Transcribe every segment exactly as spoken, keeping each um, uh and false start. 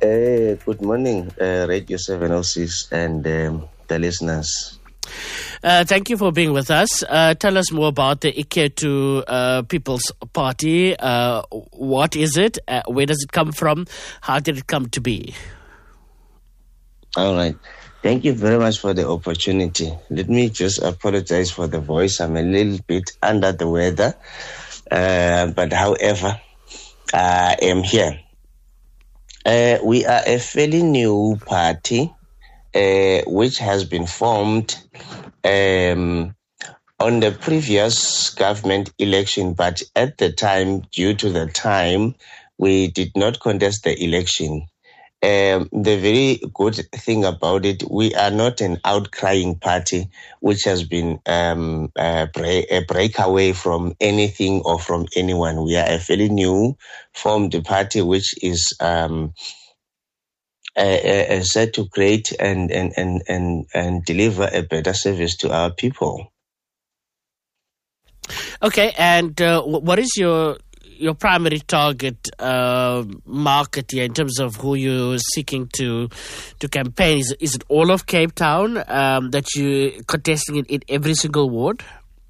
Uh, good morning, uh, Radio seven oh six and um, the listeners. Uh, thank you for being with us. Uh, tell us more about the Ikhethu uh, People's Party. Uh, what is it? Uh, where does it come from? How did it come to be? All right. Thank you very much for the opportunity. Let me just apologize for the voice. I'm a little bit under the weather. Uh, but however, I am here. Uh, we are a fairly new party uh, which has been formed um, on the previous government election, but at the time, due to the time, we did not contest the election. Um, the very good thing about it, we are not an outcrying party which has been um, a, break, a breakaway from anything or from anyone. We are a fairly new formed party which is um, uh, uh, set to create and, and, and, and, and deliver a better service to our people. Okay, and uh, what is your your primary target uh, market here in terms of who you're seeking to to campaign? Is, is it all of Cape Town um, that you're contesting in, in every single ward?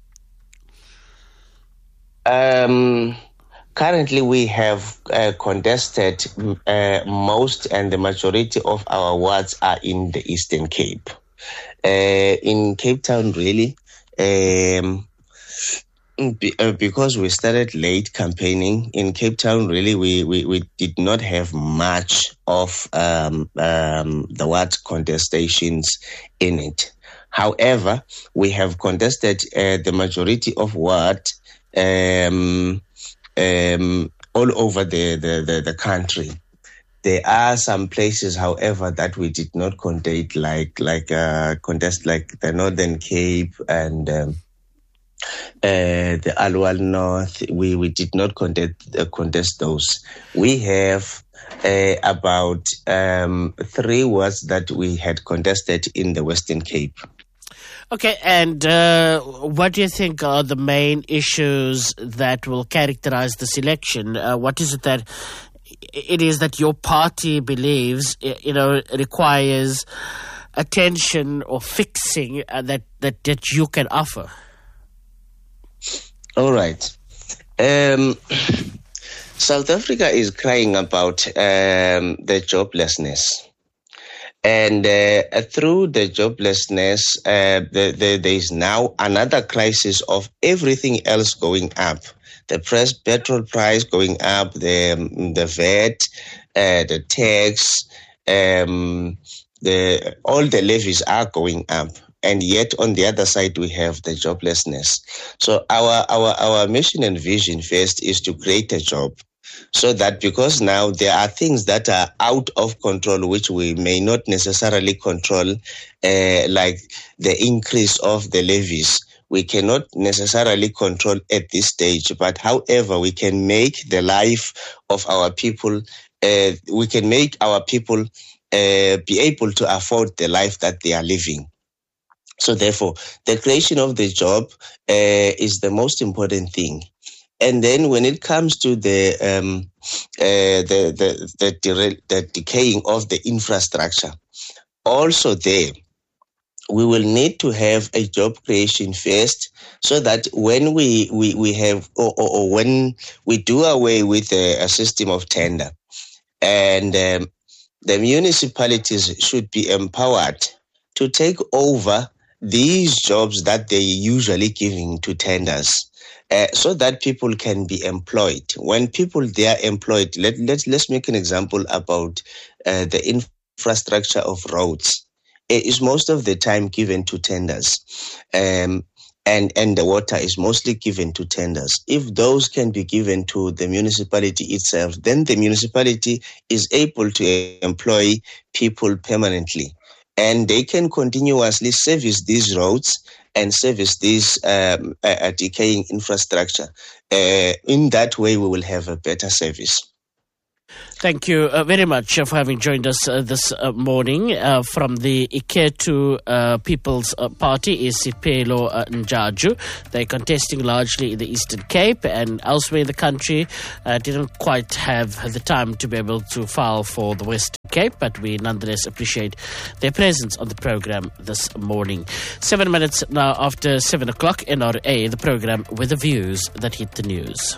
Um, currently, we have uh, contested uh, most and the majority of our wards are in the Eastern Cape. Uh, in Cape Town, really, um, because we started late campaigning in Cape Town, really, we, we, we did not have much of um, um, the ward contestations in it. However, we have contested uh, the majority of ward um, um, all over the, the, the, the country. There are some places, however, that we did not contest, like like uh, contest like the Northern Cape and um, Uh, the Alwal North. We, we did not contest, uh, contest those. We have uh, about um, three wards that we had contested in the Western Cape. Okay, and uh, what do you think are the main issues that will characterize this election? Uh, what is it that it is that your party believes, you know, requires attention or fixing uh, that, that, that you can offer? All right. Um, South Africa is crying about um, the joblessness. And uh, through the joblessness, uh, the, the, there is now another crisis of everything else going up. The press, petrol price going up, the, the V A T, uh, the tax, um, the, all the levies are going up. And yet, on the other side, we have the joblessness. So our, our, our mission and vision first is to create a job so that because now there are things that are out of control, which we may not necessarily control, uh, like the increase of the levies. We cannot necessarily control at this stage, but however, we can make the life of our people, uh, we can make our people uh, be able to afford the life that they are living. So therefore, the creation of the job uh, is the most important thing. And then when it comes to the um, uh, the, the, the, the, the decaying of the infrastructure, also there, we will need to have a job creation first so that when we, we, we have, or, or, or when we do away with a, a system of tender, and um, the municipalities should be empowered to take over these jobs that they usually giving to tenders, uh, so that people can be employed. When people they are employed, let, let's, let's make an example about uh, the infrastructure of roads. It is most of the time given to tenders, um, and, and the water is mostly given to tenders. If those can be given to the municipality itself, then the municipality is able to employ people permanently. And they can continuously service these roads and service this um, uh, decaying infrastructure. Uh, in that way, we will have a better service. Thank you uh, very much uh, for having joined us uh, this uh, morning. Uh, from the Iketu uh, People's uh, Party is Sipelo uh, Njaju. They're contesting largely in the Eastern Cape and elsewhere in the country. Uh, didn't quite have the time to be able to file for the Western Cape, but we nonetheless appreciate their presence on the program this morning. Seven minutes now after seven o'clock, N R A, the program with the views that hit the news.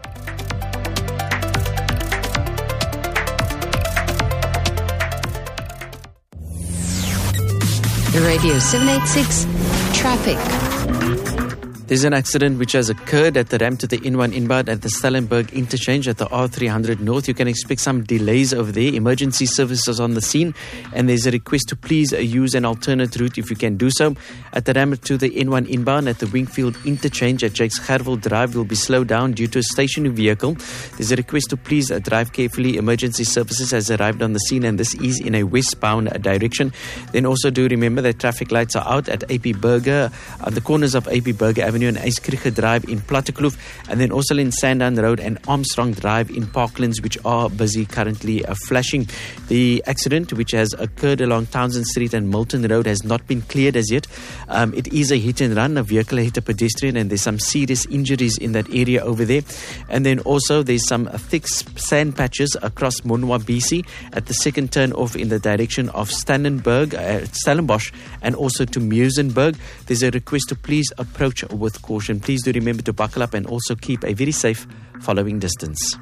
Radio seven eighty-six Traffic. There's an accident which has occurred at the ramp to the N one inbound at the Stellenberg interchange at the R three hundred North. You can expect some delays over there. Emergency services on the scene, and there's a request to please use an alternate route if you can do so. At the ramp to the N one inbound at the Wingfield interchange at Jakes Gerwel Drive will be slowed down due to a stationary vehicle. There's a request to please drive carefully. Emergency services has arrived on the scene, and this is in a westbound direction. Then also do remember that traffic lights are out at A P Burger, at the corners of A P Burger Avenue and Yskrige Drive in Plattekloof, and then also in Sandown Road and Armstrong Drive in Parklands, which are busy currently uh, flashing. The accident, which has occurred along Townsend Street and Milton Road, has not been cleared as yet. Um, it is a hit and run. A vehicle hit a pedestrian, and there's some serious injuries in that area over there. And then also there's some uh, thick sand patches across Monwa B C at the second turn off in the direction of Stellenberg, uh, Stellenbosch, and also to Muizenberg. There's a request to please approach with caution. Please do remember to buckle up and also keep a very safe following distance.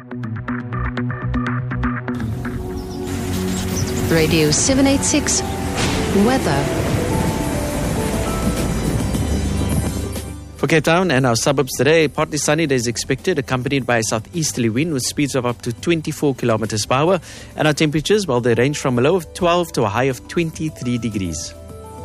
Radio seven eighty-six Weather. For Cape Town and our suburbs today, partly sunny days expected, accompanied by a southeasterly wind with speeds of up to twenty-four kilometers per hour. And our temperatures, well, they range from a low of twelve to a high of twenty-three degrees.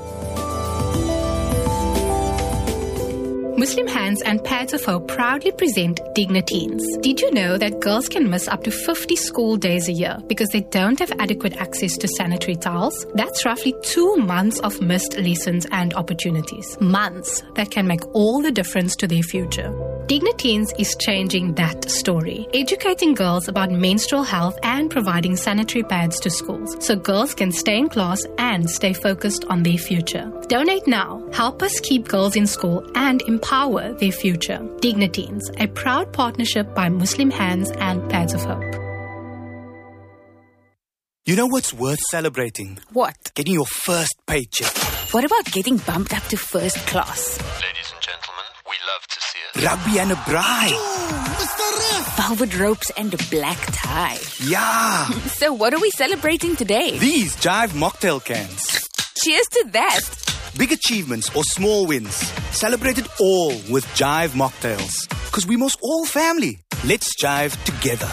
Muslim Hands and Pads of Hope proudly present Dignateens. Did you know that girls can miss up to fifty school days a year because they don't have adequate access to sanitary towels? That's roughly two months of missed lessons and opportunities. Months that can make all the difference to their future. Dignateens is changing that story, educating girls about menstrual health and providing sanitary pads to schools so girls can stay in class and stay focused on their future. Donate now. Help us keep girls in school and empower their future. Dignateens, a proud partnership by Muslim Hands and Pads of Hope. You know what's worth celebrating? What? Getting your first paycheck. What about getting bumped up to first class? Ladies and gentlemen, we love to see it. Rugby and a bride. Ooh, Mister Ref. Velvet ropes and a black tie. Yeah. So what are we celebrating today? These Jive mocktail cans. Cheers to that. Big achievements or small wins. Celebrate it all with Jive mocktails. Because we must all family. Let's jive together.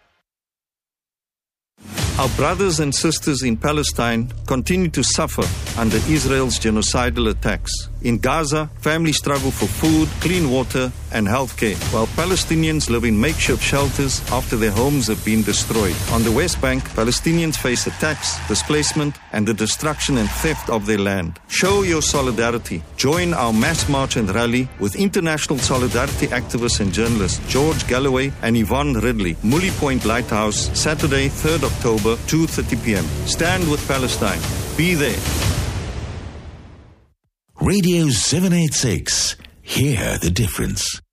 Our brothers and sisters in Palestine continue to suffer under Israel's genocidal attacks. In Gaza, families struggle for food, clean water, and health care, while Palestinians live in makeshift shelters after their homes have been destroyed. On the West Bank, Palestinians face attacks, displacement, and the destruction and theft of their land. Show your solidarity. Join our mass march and rally with international solidarity activists and journalists George Galloway and Yvonne Ridley. Mully Point Lighthouse, Saturday, third October, two thirty p.m. Stand with Palestine. Be there. Radio seven eighty-six. Hear the difference.